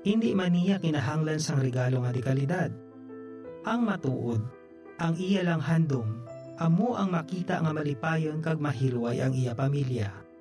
Hindi man niya kinahanglan sang regalo nga di kalidad. Ang matuod, ang iya lang handom, amo ang makita nga malipayon kag mahilway ang iya pamilya.